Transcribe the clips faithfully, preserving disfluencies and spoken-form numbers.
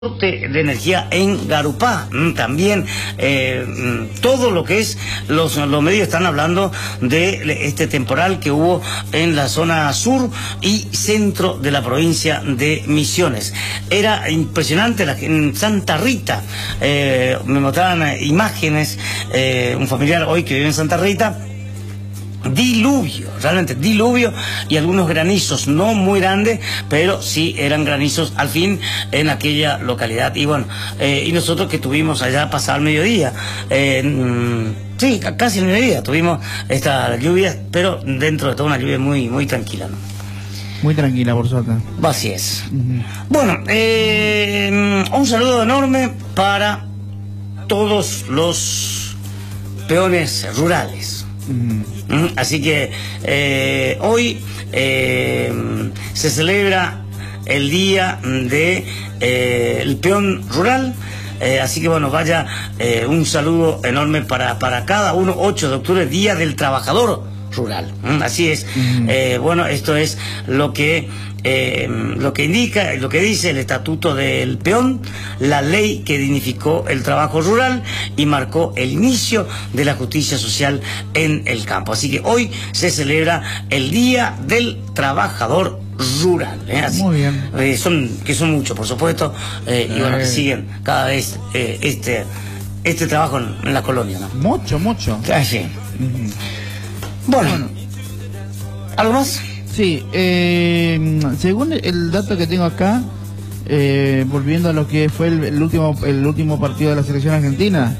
de energía en Garupá. También eh, todo lo que es, los, los medios están hablando de este temporal que hubo en la zona sur y centro de la provincia de Misiones. Era impresionante, la, en Santa Rita, eh, me mostraban imágenes, eh, un familiar hoy que vive en Santa Rita. Diluvio, realmente diluvio, y algunos granizos, no muy grandes, pero sí eran granizos al fin en aquella localidad. Y bueno, eh, y nosotros que estuvimos allá pasado el mediodía, eh, sí, casi el mediodía, tuvimos esta lluvia, pero dentro de toda una lluvia muy, muy tranquila, ¿no? Muy tranquila, por suerte. Así es. Uh-huh. Bueno, eh, un saludo enorme para todos los peones rurales. Uh-huh. Así que eh, hoy eh, se celebra el día de eh, el peón rural, eh, así que bueno, vaya eh, un saludo enorme para, para cada uno. Ocho de octubre, Día del Trabajador Rural. ¿Mm? Así es. Uh-huh. eh, bueno, esto es lo que Eh, lo que indica, lo que dice el Estatuto del Peón, la ley que dignificó el trabajo rural y marcó el inicio de la justicia social en el campo. Así que hoy se celebra el Día del Trabajador Rural. ¿eh? Así, Muy bien. Eh, son, que son muchos, por supuesto, eh, y bueno, que siguen cada vez eh, este, este trabajo en, en la colonia, ¿no? Mucho, mucho. Ah, sí. Uh-huh. Bueno, bueno, ¿algo más? Sí, eh, según el dato que tengo acá, eh, volviendo a lo que fue el, el último el último partido de la selección argentina,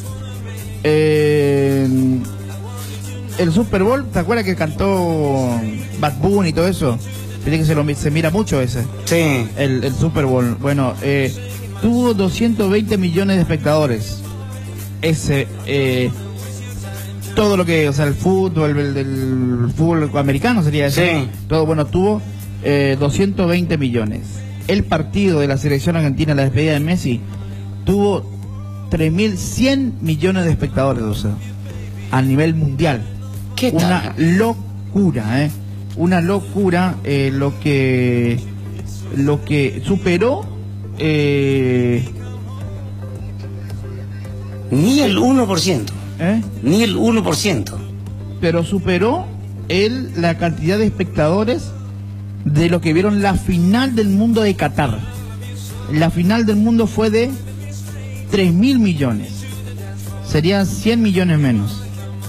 eh, el Super Bowl, ¿te acuerdas que cantó Bad Bunny y todo eso? Tiene que se, lo, se mira mucho ese. Sí. El, el Super Bowl. Bueno, eh, tuvo doscientos veinte millones de espectadores. Ese... Eh, todo lo que, o sea, el fútbol, el, el fútbol americano sería eso. Sí. Todo, bueno, tuvo eh, doscientos veinte millones. El partido de la selección argentina, la despedida de Messi, tuvo tres mil cien millones de espectadores, o sea, a nivel mundial. ¿Qué tal? Una locura, ¿eh? Una locura eh, lo que lo que superó eh... ni el uno por ciento. ¿Eh? Ni el uno por ciento. Pero superó él la cantidad de espectadores de los que vieron la final del mundo de Qatar. La final del mundo fue de tres mil millones. Serían cien millones menos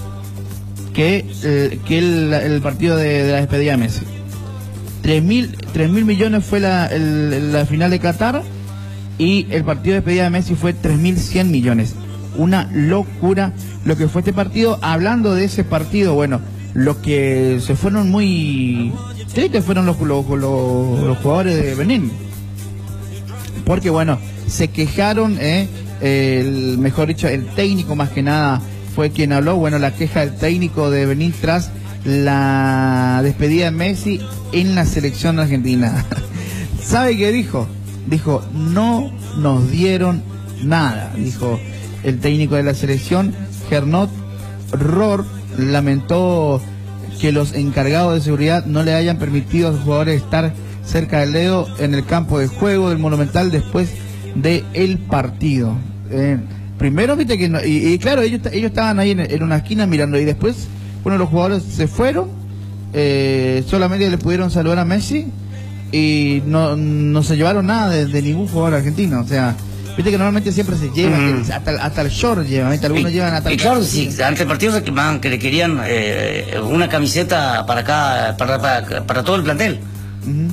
que, eh, que el, el partido de, de la despedida de Messi. tres mil millones fue la, el, la final de Qatar, y el partido de despedida de Messi fue tres mil cien millones. Una locura lo que fue este partido. Hablando de ese partido, bueno, los que se fueron muy tristes fueron los, los, los, los jugadores de Benín, porque bueno, se quejaron, eh, el, mejor dicho, el técnico más que nada fue quien habló. Bueno, la queja del técnico de Benín tras la despedida de Messi en la selección argentina. ¿Sabe qué dijo? Dijo, no nos dieron nada, dijo el técnico de la selección. Gernot Rohr lamentó que los encargados de seguridad no le hayan permitido a los jugadores estar cerca del dedo en el campo de juego del Monumental después del partido. Eh, primero, viste que no, y, y claro, ellos ellos estaban ahí en, en una esquina mirando, y después, bueno, los jugadores se fueron, eh, solamente le pudieron saludar a Messi y no, no se llevaron nada de, de ningún jugador argentino, o sea. Viste que normalmente siempre se lleva, mm. que hasta, hasta el short llevan, algunos y, llevan hasta el... Y claro, sí, antes del partido reclamaban que le querían eh, una camiseta para cada, para, para, para todo el plantel. Uh-huh.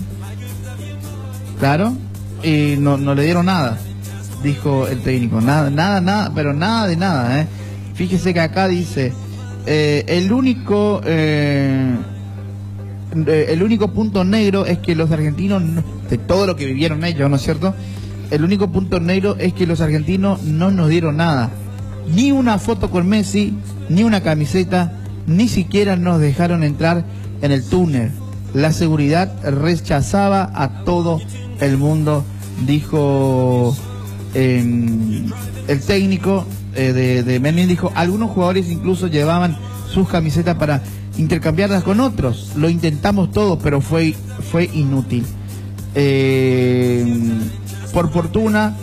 Claro, y no, no le dieron nada, dijo el técnico, nada, nada, nada, pero nada de nada, ¿eh? Fíjese que acá dice, eh, el único... Eh, el único punto negro es que los argentinos, de todo lo que vivieron ellos, ¿no es cierto?, el único punto negro es que los argentinos no nos dieron nada. Ni una foto con Messi, ni una camiseta, ni siquiera nos dejaron entrar en el túnel. La seguridad rechazaba a todo el mundo, dijo eh, el técnico eh, de, de Benín. Dijo, algunos jugadores incluso llevaban sus camisetas para intercambiarlas con otros. Lo intentamos todo, pero fue, fue inútil. Eh... por fortuna